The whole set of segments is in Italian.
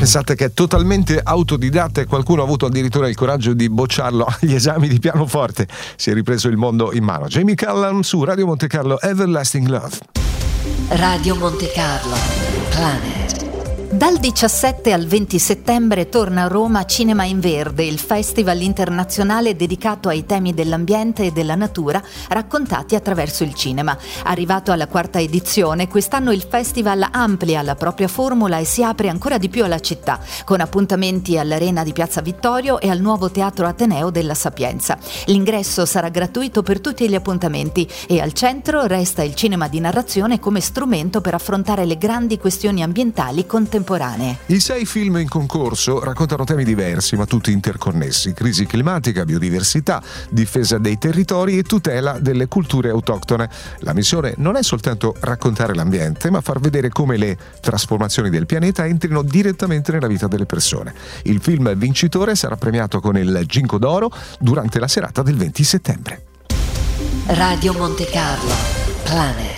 Pensate che è totalmente autodidatta e qualcuno ha avuto addirittura il coraggio di bocciarlo agli esami di pianoforte. Si è ripreso il mondo in mano. Jamie Cullum su Radio Monte Carlo, Everlasting Love. Radio Monte Carlo, Planet. Dal 17 al 20 settembre torna a Roma Cinema in Verde, il festival internazionale dedicato ai temi dell'ambiente e della natura raccontati attraverso il cinema. Arrivato alla 4ª edizione, quest'anno il festival amplia la propria formula e si apre ancora di più alla città, con appuntamenti all'Arena di Piazza Vittorio e al nuovo Teatro Ateneo della Sapienza. L'ingresso sarà gratuito per tutti gli appuntamenti e al centro resta il cinema di narrazione come strumento per affrontare le grandi questioni ambientali contemporanee. I 6 film in concorso raccontano temi diversi ma tutti interconnessi: crisi climatica, biodiversità, difesa dei territori e tutela delle culture autoctone. La missione non è soltanto raccontare l'ambiente, ma far vedere come le trasformazioni del pianeta entrino direttamente nella vita delle persone. Il film vincitore sarà premiato con il Ginkgo d'Oro durante la serata del 20 settembre. Radio Monte Carlo, Planet.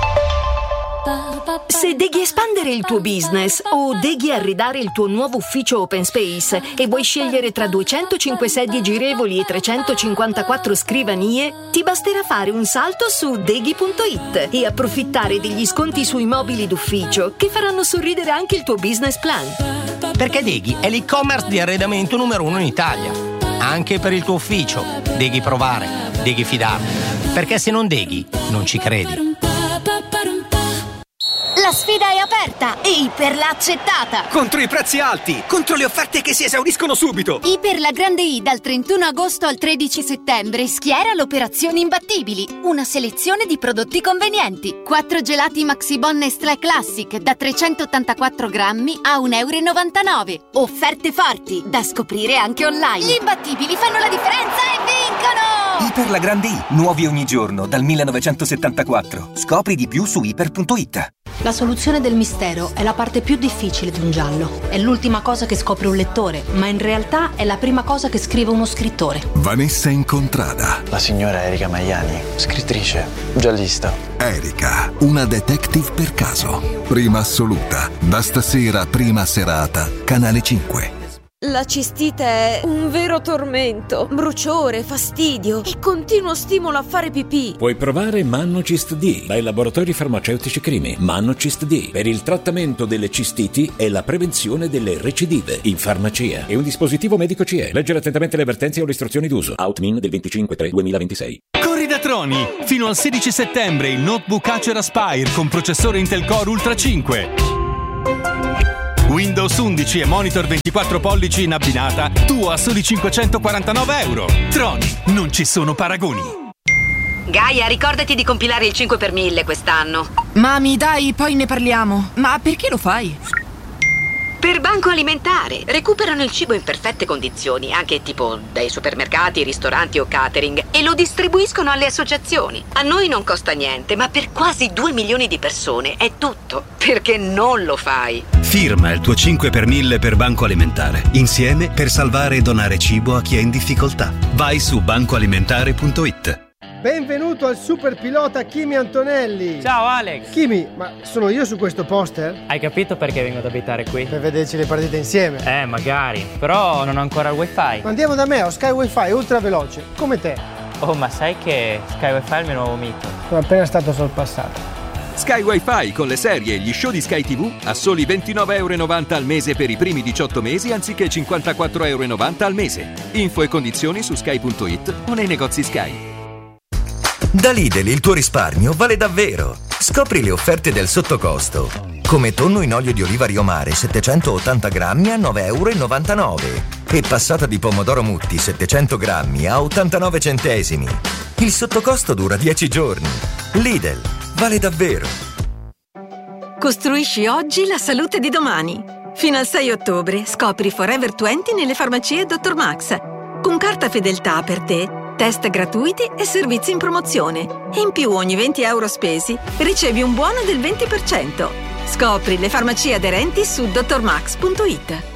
Se devi espandere il tuo business o devi arredare il tuo nuovo ufficio open space e vuoi scegliere tra 205 sedie girevoli e 354 scrivanie, ti basterà fare un salto su deghi.it e approfittare degli sconti sui mobili d'ufficio che faranno sorridere anche il tuo business plan. Perché Deghi è l'e-commerce di arredamento numero 1 in Italia. Anche per il tuo ufficio. Deghi provare, Deghi fidare. Perché se non Deghi, non ci credi. La sfida è aperta e Iper l'ha accettata! Contro i prezzi alti! Contro le offerte che si esauriscono subito! Iper la Grande I dal 31 agosto al 13 settembre schiera l'operazione Imbattibili. Una selezione di prodotti convenienti. 4 gelati Maxibon Nestlé Classic da 384 grammi a €1,99. Offerte forti da scoprire anche online. Gli imbattibili fanno la differenza e vincono! Iper la Grande I, nuovi ogni giorno dal 1974. Scopri di più su iper.it. La soluzione del mistero è la parte più difficile di un giallo. È l'ultima cosa che scopre un lettore, ma in realtà è la prima cosa che scrive uno scrittore. Vanessa Incontrada. La signora Erika Maiani, scrittrice, giallista. Erika, una detective per caso. Prima assoluta. Da stasera, prima serata. Canale 5. La cistite è un vero tormento, bruciore, fastidio e continuo stimolo a fare pipì. Puoi provare Mannocist D dai laboratori farmaceutici Crimi. Mannocist D per il trattamento delle cistiti e la prevenzione delle recidive in farmacia. È un dispositivo medico CE. Leggere attentamente le avvertenze o le istruzioni d'uso. Outmin del 25/3/2026. Corri da Troni! Fino al 16 settembre il notebook Acer Aspire con processore Intel Core Ultra 5. Windows 11 e monitor 24 pollici in abbinata, tu a soli €549. Troni, non ci sono paragoni. Gaia, ricordati di compilare il 5 per 1000 quest'anno. Mami, dai, poi ne parliamo. Ma perché lo fai? Per Banco Alimentare. Recuperano il cibo in perfette condizioni, anche tipo dai supermercati, ristoranti o catering, e lo distribuiscono alle associazioni. A noi non costa niente, ma per quasi 2 milioni di persone è tutto. Perché non lo fai? Firma il tuo 5 per 1000 per Banco Alimentare. Insieme per salvare e donare cibo a chi è in difficoltà. Vai su bancoalimentare.it. Benvenuto al super pilota Kimi Antonelli. Ciao Alex. Kimi, ma sono io su questo poster? Hai capito perché vengo ad abitare qui? Per vederci le partite insieme. Magari. Però non ho ancora il wifi. Andiamo da me, ho Sky Wi-Fi ultra veloce, come te. Oh, ma sai che Sky Wi-Fi è il mio nuovo mito? Sono appena stato sorpassato. Sky Wi-Fi con le serie e gli show di Sky TV a soli €29,90 al mese per i primi 18 mesi anziché €54,90 al mese. Info e condizioni su sky.it o nei negozi Sky. Da Lidl il tuo risparmio vale davvero. Scopri le offerte del sottocosto. Come tonno in olio di oliva Rio Mare 780 grammi a €9,99 e passata di pomodoro Mutti 700 grammi a 89 centesimi. Il sottocosto dura 10 giorni. Lidl vale davvero. Costruisci oggi la salute di domani. Fino al 6 ottobre scopri Forever 20 nelle farmacie Dr. Max. Con carta fedeltà per te, test gratuiti e servizi in promozione. E in più ogni €20 spesi ricevi un buono del 20%. Scopri le farmacie aderenti su drmax.it.